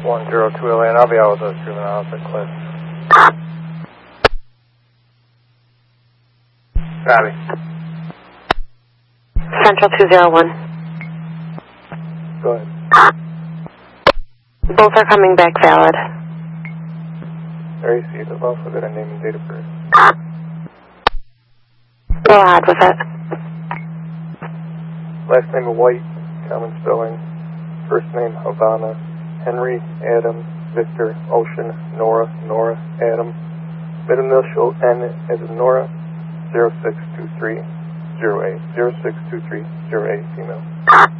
102 LA, and I'll be out with those juveniles at Cliff. Copy. Central 201. Go ahead. Both are coming back valid. There you see, they've also got a name and date of birth. Go ahead with it. Last name of White, common spelling. First name Havana, Henry, Adam, Victor, Ocean, Nora, Adam. Middle initial N as in Nora, 062308. 062308, female.